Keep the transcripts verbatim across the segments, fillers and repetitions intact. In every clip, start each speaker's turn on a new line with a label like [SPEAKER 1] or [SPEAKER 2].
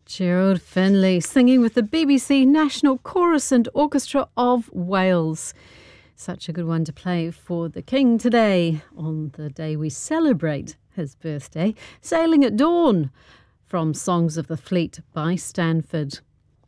[SPEAKER 1] Gerald Finlay singing with the B B C National Chorus and Orchestra of Wales. Such a good one to play for the King today, on the day we celebrate his birthday. Sailing at Dawn from Songs of the Fleet by Stanford.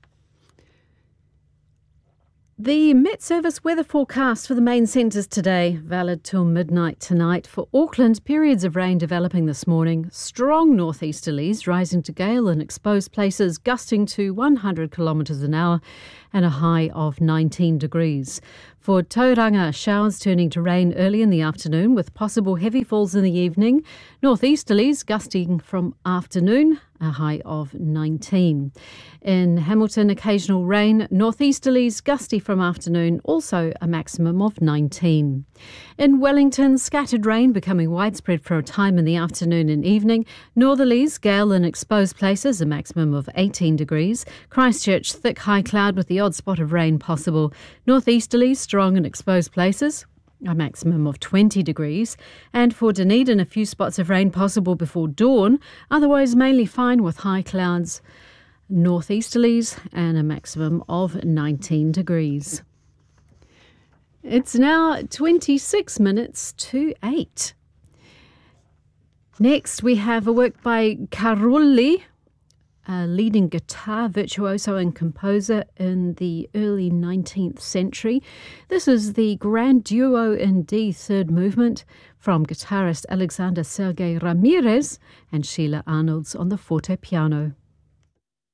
[SPEAKER 1] The Met Service weather forecast for the main centres today, valid till midnight tonight. For Auckland, periods of rain developing this morning. Strong northeasterlies rising to gale in exposed places, gusting to one hundred kilometres an hour and a high of nineteen degrees. For Tauranga, showers turning to rain early in the afternoon with possible heavy falls in the evening. Northeasterlies gusting from afternoon, a high of nineteen. In Hamilton, occasional rain. Northeasterlies gusty from afternoon, also a maximum of nineteen. In Wellington, scattered rain becoming widespread for a time in the afternoon and evening. Northerlies, gale in exposed places, a maximum of eighteen degrees. Christchurch, thick high cloud with the odd spot of rain possible. Northeasterlies, strong in exposed places, a maximum of twenty degrees. And for Dunedin, a few spots of rain possible before dawn, otherwise mainly fine with high clouds. Northeasterlies and a maximum of nineteen degrees. It's now twenty-six minutes to eight. Next we have a work by Carulli, a leading guitar virtuoso and composer in the early nineteenth century. This is the Grand Duo in D third movement from guitarist Alexander Sergei Ramirez and Sheila Arnolds on the forte piano.